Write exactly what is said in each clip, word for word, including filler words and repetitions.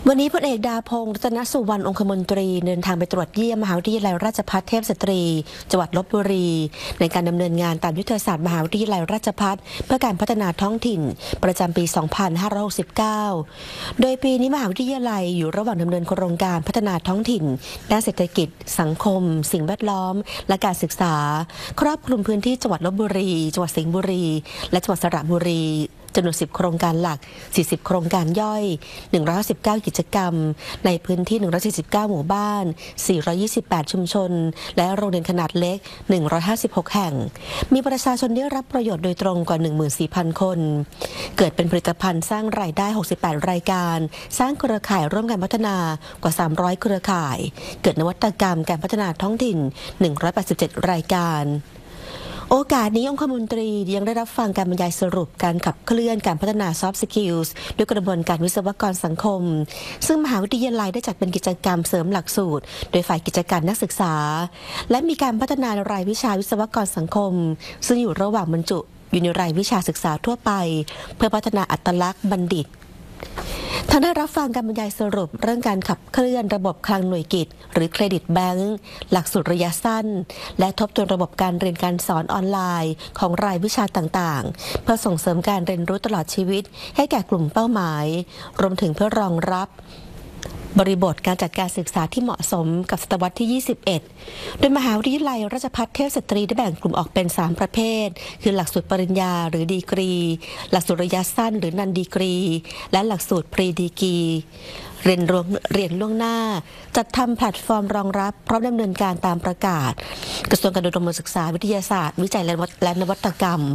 วันนี้พลเอกดาพงษ์ รัตนสุวรรณ องคมนตรีเดินทางไปตรวจเยี่ยมมหาวิทยาลัยราชภัฏเทพสตรีจังหวัดลพบุรีในการดำเนินงานตามยุทธศาสตร์มหาวิทยาลัยราชภัฏเพื่อการพัฒนาท้องถิ่นประจำปี สองพันห้าร้อยหกสิบเก้า โดยปีนี้มหาวิทยาลัยอยู่ระหว่างดำเนินโครงการพัฒนาท้องถิ่นด้านเศรษฐกิจสังคมสิ่งแวดล้อมและการศึกษาครอบคลุมพื้นที่จังหวัดลพบุรีจังหวัดสิงห์บุรีและจังหวัดสระบุรีจำนวนสิบโครงการหลักสี่สิบโครงการย่อยหนึ่งร้อยห้าสิบเก้ากิจกรรมในพื้นที่หนึ่งร้อยสี่สิบเก้าหมู่บ้านสี่ร้อยยี่สิบแปดชุมชนและโรงเรียนขนาดเล็กหนึ่งร้อยห้าสิบหกแห่งมีประชาชนได้รับประโยชน์โดยตรงกว่า หนึ่งหมื่นสี่พัน คนเกิดเป็นผลิตภัณฑ์สร้างรายได้หกสิบแปดรายการสร้างเครือข่ายร่วมกันพัฒนากว่าสามร้อยเครือข่ายเกิดนวัตกรรมการพัฒนาท้องถิ่นหนึ่งร้อยแปดสิบเจ็ดรายการโอกาสนี้องคมนตรียังได้รับฟังการบรรยายสรุปการขับเคลื่อนการพัฒนา Soft Skills ด้วยกระบวนการวิศวกรสังคมซึ่งมหาวิทยาลัยได้จัดเป็นกิจกรรมเสริมหลักสูตรโดยฝ่ายกิจการนักศึกษาและมีการพัฒนารายวิชาวิศวกรสังคมซึ่งอยู่ระหว่างบรรจุอยู่ในรายวิชาศึกษาทั่วไปเพื่อพัฒนาอัตลักษณ์บัณฑิตทางได้รับฟังการบรรยายสรุปเรื่องการขับเคลื่อนระบบคลังหน่วยกิจหรือเครดิตแบงก์หลักสูตรระยะสั้นและทบทวนระบบการเรียนการสอนออนไลน์ของรายวิชาต่างๆเพื่อส่งเสริมการเรียนรู้ตลอดชีวิตให้แก่กลุ่มเป้าหมายรวมถึงเพื่อรองรับบริบทการจัดการศึกษาที่เหมาะสมกับศตวรรษที่ ยี่สิบเอ็ด โดยมหาวิทยาลัยราชภัฏเทพสตรีได้แบ่งกลุ่มออกเป็น สาม ประเภทคือหลักสูตรปริญญาหรือดีกรีหลักสูตรระยะสั้นหรือนันดีกรีและหลักสูตรพรีดีกรีเรียนรวมเรียนล่วงหน้าจัดทำแพลตฟอร์มรองรับพร้อมดำเนินการตามประกาศกระทรวงการอุดมศึกษาวิทยาศาสตร์วิจัยและนวัตกรรม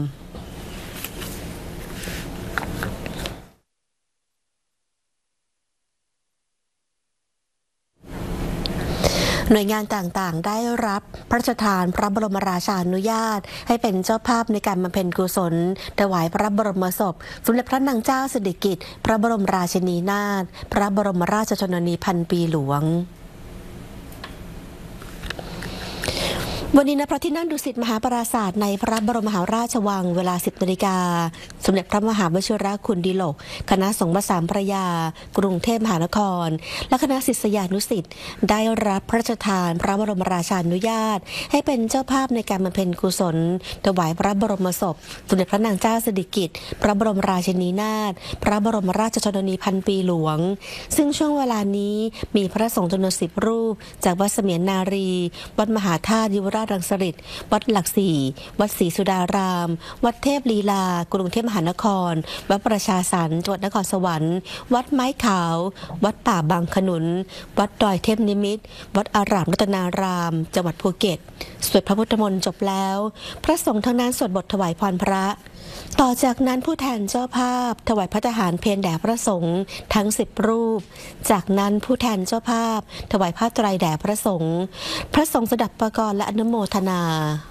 หน่วยงานต่างๆได้รับพระราชทานพระบรมราชานุญาตให้เป็นเจ้าภาพในการบำเพ็ญกุศลถวายพระบรมศพสมเด็จพระนางเจ้าสิริกิติ์พระบรมราชินีนาถพระบรมราชชนนีพันปีหลวงวันนี้ณพระที่นั่งดุสิตมหาปราสาทในพระบรมมหาราชวังเวลา สิบนาฬิกาสมเด็จพระมหาวชิรคุณดิลกคณะสงฆ์สามพระยากรุงเทพมหานครและคณะศิษยานุศิษย์ได้รับพระราชทานพระบรมราชานุญาตให้เป็นเจ้าภาพในการบำเพ็ญกุศลถวายพระบรมศพสมเด็จพระนางเจ้าสิริกิติ์พระบรมราชินีนาถพระบรมราชชนนีพันปีหลวงซึ่งช่วงเวลานี้มีพระสงฆ์จำนวนสิบรูปจากวัดเสมียนนารีวัดมหาธาตุยุวราชรังสฤษฎ์วัดหลักสี่วัดศรีสุดารามวัดเทพลีลากรุงเทพมหานครวัดประชาสรรค์จังหวัดนครสวรรค์วัดไม้ขาววัดป่าบางขนุนวัดดอยเทพนิมิตรวัดอารามรัตนารามจังหวัดภูเก็ตสวดพระพุทธมนต์จบแล้วพระสงฆ์ทั้งนั้นสวดบทถวายพรพระต่อจากนั้นผู้แทนเจ้าภาพถวายพระทหารเพลแด่พระสงฆ์ทั้งสิบรูปจากนั้นผู้แทนเจ้าภาพถวายผ้าไตรแด่พระสงฆ์พระสงฆ์สดับประกรณ์และอนุโมทนา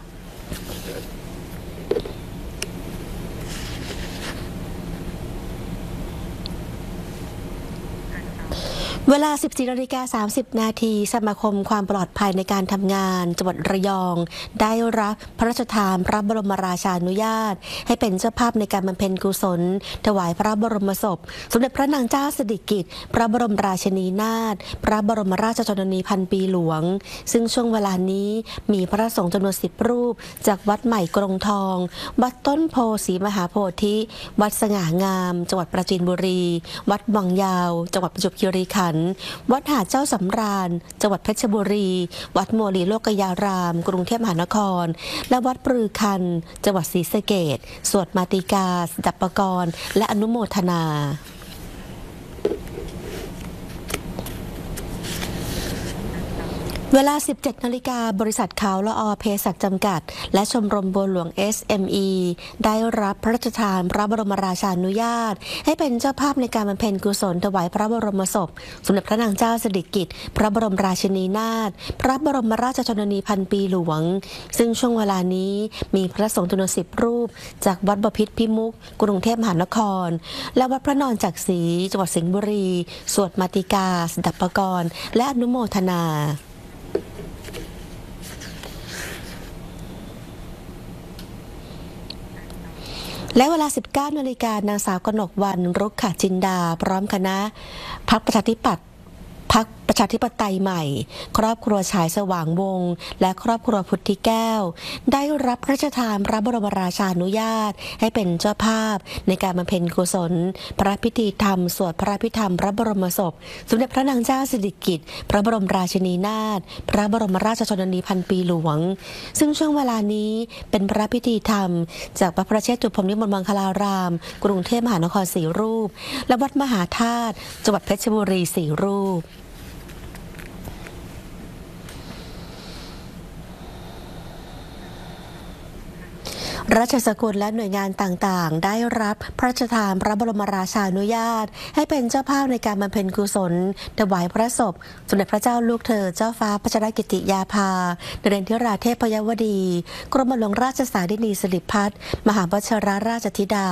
เวลา สิบสี่นาฬิกาสามสิบนาทีสมาคมความปลอดภัยในการทำงานจังหวัดระยองได้รับพระราชทานพระบรมราชานุญาตให้เป็นเจ้าภาพในการบำเพ็ญกุศลถวายพระบรมศพสมเด็จพระนางเจ้าสิริกิติ์พระบรมราชินีนาถพระบรมราชชนนีพันปีหลวงซึ่งช่วงเวลานี้มีพระสงฆ์จำนวนสิบรูปจากวัดใหม่กรงทองวัดต้นโพศรีมหาโพธิวัดสง่างามจังหวัดปราจีนบุรีวัดวังยาวจังหวัดประจวบคีรีขันธ์วัดหาดเจ้าสำราญจังหวัดเพชรบุรีวัดโมลีโลกยารามกรุงเทพมหานครและวัดปรือคันจังหวัดศรีสะเกษสวดมาติกาสดับประกรณ์และอนุโมทนาเวลา สิบเจ็ดนาฬิกาบริษัทขาวละอเภสัชจำกัดและชมรมบัวหลวง เอส เอ็ม อี ได้รับพระราชทานพระบรมราชานุญาตให้เป็นเจ้าภาพในการบำเพ็ญกุศลถวายพระบรมศพสมเด็จพระนางเจ้าสิริกิติ์พระบรมราชินีนาถพระบรมราชชนนีพันปีหลวงซึ่งช่วงเวลานี้มีพระสงฆ์จำนวนสิบรูปจากวัดบพิตรพิมุขกรุงเทพมหานครและวัดพระนอนจักรีจังหวัดสิงห์บุรีสวดมาติกาสดับประกรณ์และอนุโมทนา เและเวลา สิบเก้า นาฬิกานางสาวกนกวรรณ รุกขจินดา พร้อมคณะพรรคประชาธิปัตย์พรรคประชาธิปไตยใหม่ ครอบครัวฉายสว่างวงศ์และครอบครัวพุทธิแก้วได้รับพระราชทานพระบรมราชานุญาตให้เป็นเจ้าภาพในการบำเพ็ญกุศลพระพิธีธรรมสวดพระพิธรรมพระบรมศพสมเด็จพระนางเจ้าสิริกิติ์พระบรมราชินีนาถพระบรมราชชนนีพันปีหลวงซึ่งช่วงเวลานี้เป็นพระพิธีธรรมจากพระประเชษฐุพรหมวิมลมังคลารามกรุงเทพมหานครสี่รูปและวัดมหาธาตุจังหวัดเพชรบุรีสี่รูปราชสกุลและหน่วยงานต่างๆได้รับพระราชทานพระบรมราชานุญาตให้เป็นเจ้าภาพในการบำเพ็ญกุศลถวายพระศพสมเด็จพระเจ้าลูกเธอเจ้าฟ้าพัชรกิติยาภานเรนทิราเทพยวดี กรมหลวงราชสารินีสิริพัฒน์มหาวชิรราชธิดา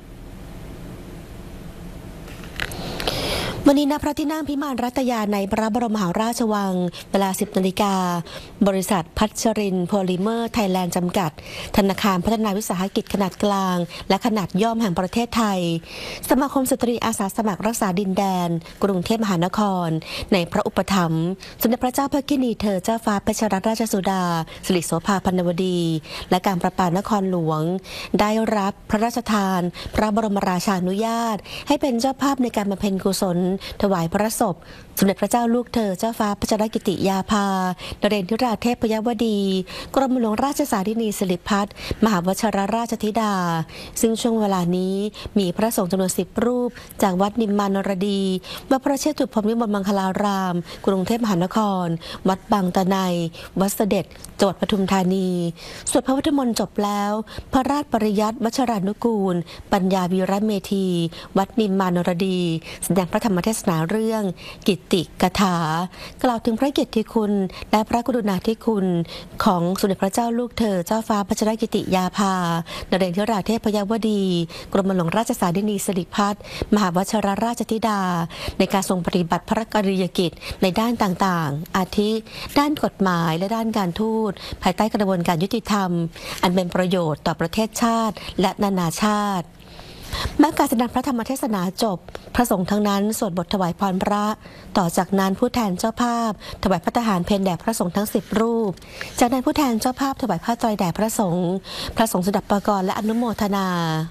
วันนี้ณพระที่นั่งพิมานรัตยาในพระบรมมหาราชวังเวลา สิบ นาฬิกาบริษัทพัชรินโพลิเมอร์ไทยแลนด์จำกัดธนาคารพัฒนาวิสาหกิจขนาดกลางและขนาดย่อมแห่งประเทศไทยสมาคมสตรีอาสาสมัครรักษาดินแดนกรุงเทพมหานครในพระอุปถัมภ์สมเด็จพระเจ้าพระกินีเธอเจ้าฟ้าเพชรรัตนราชสุดาสิริโสภาพันวดีและการประปานครหลวงได้รับพระราชทานพระบรมราชานุญาตให้เป็นเจ้าภาพในการบำเพ็ญกุศลถวายพระศพสมเด็จพระเจ้าลูกเธอเจ้าฟ้าพัชรกิติยาภานเรนทิราเทพยวดีกรมหลวงราชสารินีสิริพัฒน์มหาวชิรราชธิดาซึ่งช่วงเวลานี้มีพระสงฆ์จำนวนสิบรูปจากวัดนิมมานรดีวัดพระเชษฐุพรหมวิมลมังคลารามกรุงเทพมหานครวัดบางตะไนวัดเสด็จจังหวัดปทุมธานีสวดพระพุทธมนต์จบแล้วพระราชปริยัติวัชรานุกูลปัญญาวีระเมธีวัดนิมมานรดีแสดงพระธรรมเทศนาเรื่องกิตติกถากล่าวถึงพระเกียรติคุณและพระกรุณาธิคุณของสมเด็จพระเจ้าลูกเธอเจ้าฟ้าพัชรกิติยาภานเรนทิราเทพยวดีกรมหลวงราชสารินีสิริพัฒน์มหาวชิรราชธิดาในการทรงปฏิบัติพระกรณียกิจในด้านต่างๆอาทิด้านกฎหมายและด้านการทูตภายใต้กระบวนการยุติธรรมอันเป็นประโยชน์ต่อประเทศชาติและนานาชาติเมื่อการแสดงพระธรรมเทศนาจบพระสงฆ์ทั้งนั้นสวดบทถวายพรพระต่อจากนั้นผู้แทนเจ้าภาพถวายพระทหารเพลแด่พระสงฆ์ทั้งสิบรูปจากนั้นผู้แทนเจ้าภาพถวายผ้าไตรแด่พระสงฆ์พระสงฆ์สดับประกรณ์และอนุโมทนา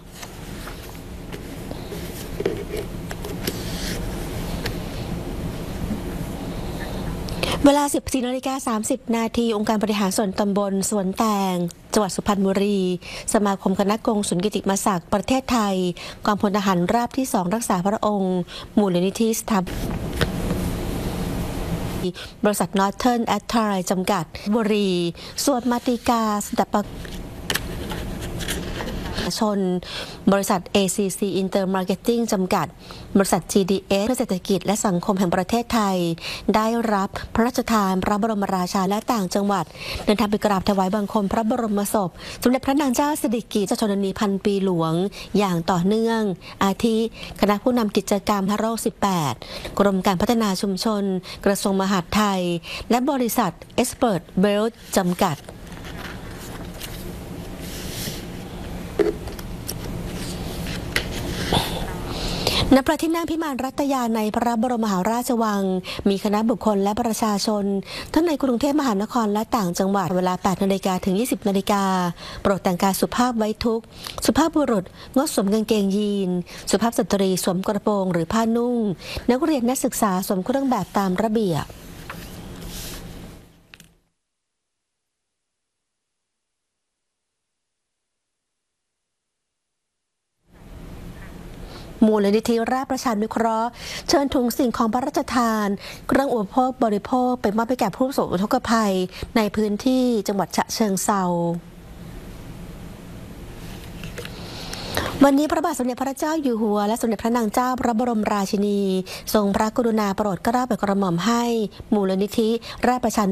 เวลา สิบสี่ นาฬิกา สามสิบ นาทีองค์การบริหารส่วนตำบลสวนแตงจังหวัดสุพรรณบุรีสมาคมคณะกงสุลกิติมศักดิ์ประเทศไทยกองพลทหารราบที่สองรักษาพระองค์มูลนิธิสถาบันบริษัท Northern Attai จำกัดบุรีส่วนมาติกาสดับประชนบริษัท เอ ซี ซี Inter Marketing จำกัดบริษัท จี ดี เอส เพื่อเศรษฐกิจและสังคมแห่งประเทศไทยได้รับพระราชทานพระบรมราชาและต่างจังหวัดเดินทางไปกราบถวายบังคมพระบรมศพสมเด็จพระนางเจ้าสิริกิติ์ชนนีพันปีหลวงอย่างต่อเนื่องอาทิคณะผู้นำกิจกรรมพระโรคสิบแปดกรมการพัฒนาชุมชนกระทรวงมหาดไทยและบริษัท Expert Wealth จำกัดณพระที่นั่งพิมานรัตยาในพระบรมมหาราชวังมีคณะบุคคลและประชาชนทั้งในกรุงเทพมหานครและต่างจังหวัดเวลา แปด นาฬิกาถึง ยี่สิบ นาฬิกาโปรดแต่งกายสุภาพไว้ทุกข์สุภาพบุรุษงดสวมกางเกงยีนสุภาพสตรีสวมกระโปรงหรือผ้านุ่งนักเรียนนักศึกษาสวมเครื่องแบบตามระเบียบมูลนิธิราชประชานุเคราะห์เชิญถุงสิ่งของพระราชทานเครื่องอุปโภคบริโภคไปมอบให้แก่ผู้ประสบอุทกภัยในพื้นที่จังหวัดฉะเชิงเทราวันนี้พระบาทสมเด็จพระเจ้าอยู่หัวและสมเด็จพระนางเจ้าพระบรมราชินีทรงพระกรุณาโปรดเกล้าโปรดกระหม่อมให้มูลนิธิราชประชา